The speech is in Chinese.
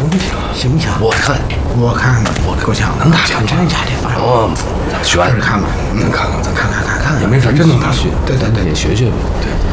不行？ 行不行？ 我看， 我看看， 我够呛， 能打上真的假的？ 选试试看吧， 能看看， 看， 也没事，真能打。 对， 也学学呗。 对。